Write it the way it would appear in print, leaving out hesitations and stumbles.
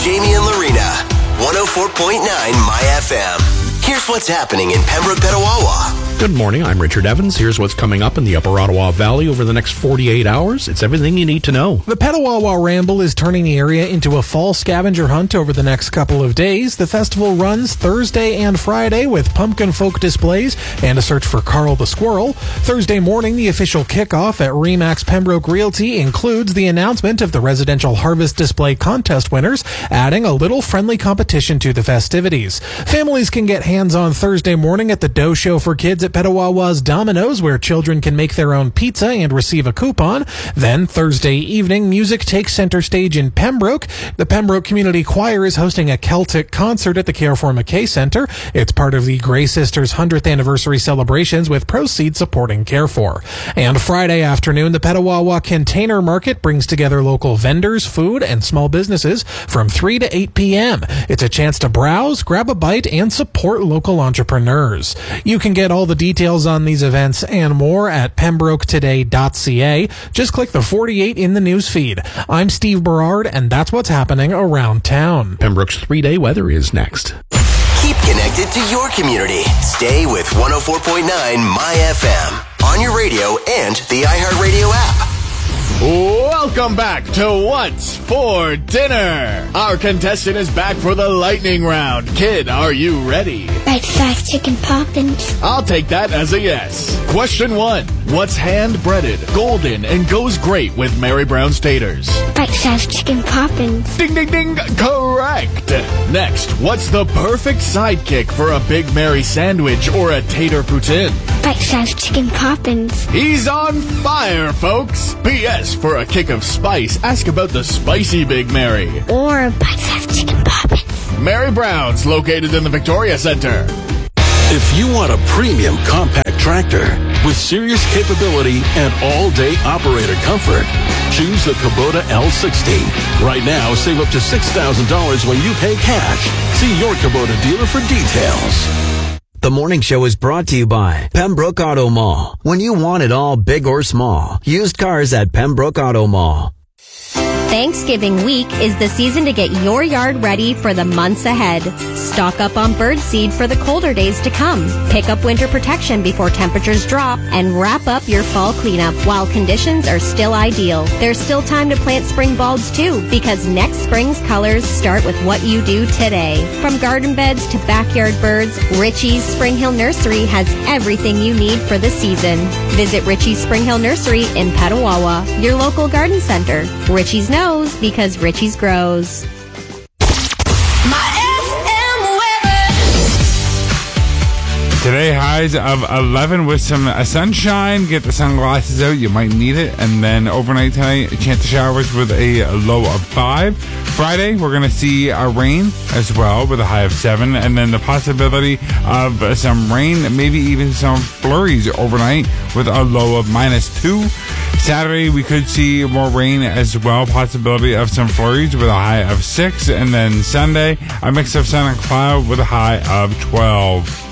Jamie and Lorena. 104.9 My FM. Here's what's happening in Pembroke, Petawawa. Good morning, I'm Richard Evans. Here's what's coming up in the Upper Ottawa Valley over the next 48 hours. It's everything you need to know. The Petawawa Ramble is turning the area into a fall scavenger hunt over the next couple of days. The festival runs Thursday and Friday with pumpkin folk displays and a search for Carl the Squirrel. Thursday morning, the official kickoff at Remax Pembroke Realty includes the announcement of the Residential Harvest Display contest winners, adding a little friendly competition to the festivities. Families can get hands-on Thursday morning at the Dough Show for Kids at Petawawa's Domino's, where children can make their own pizza and receive a coupon. Then Thursday evening, music takes center stage in Pembroke. The Pembroke Community Choir is hosting a Celtic concert at the Carrefour McKay Center. It's part of the Grey Sisters 100th anniversary celebrations, with proceeds supporting Carrefour. And Friday afternoon, the Petawawa Container Market brings together local vendors, food, and small businesses from 3 to 8 p.m. It's a chance to browse, grab a bite, and support local entrepreneurs. You can get all the details on these events and more at pembroketoday.ca. Just click the 48 in the news feed. I'm Steve Berard, and that's what's happening around town. Pembroke's 3-day weather is next. Keep connected to your community. Stay with 104.9 My FM on your radio and the iHeartRadio app. Welcome back to What's for Dinner. Our contestant is back for the lightning round. Kid, are you ready? Bite-sized chicken poppins. I'll take that as a yes. Question 1. What's hand-breaded, golden, and goes great with Mary Brown's taters? Bite-sized chicken poppins. Ding, ding, ding. Correct. Next, what's the perfect sidekick for a Big Mary sandwich or a tater poutine? Bite-sized chicken poppins. He's on fire, folks. P.S. For a kick of spice, ask about the spicy Big Mary. Or bite-sized chicken poppins. Mary Brown's, located in the Victoria Centre. If you want a premium compact tractor with serious capability and all-day operator comfort, choose the Kubota L60. Right now, save up to $6,000 when you pay cash. See your Kubota dealer for details. The morning show is brought to you by Pembroke Auto Mall. When you want it all, big or small, used cars at Pembroke Auto Mall. Thanksgiving week is the season to get your yard ready for the months ahead. Stock up on bird seed for the colder days to come. Pick up winter protection before temperatures drop, and wrap up your fall cleanup while conditions are still ideal. There's still time to plant spring bulbs too, because next spring's colors start with what you do today. From garden beds to backyard birds, Richie's Spring Hill Nursery has everything you need for the season. Visit Richie's Spring Hill Nursery in Petawawa, your local garden center. Richie's knows because Richie's grows. Today, highs of 11 with some sunshine. Get the sunglasses out. You might need it. And then overnight tonight, a chance of showers with a low of 5. Friday, we're going to see rain as well with a high of 7. And then the possibility of some rain, maybe even some flurries overnight with a low of -2. Saturday, we could see more rain as well. Possibility of some flurries with a high of 6. And then Sunday, a mix of sun and cloud with a high of 12.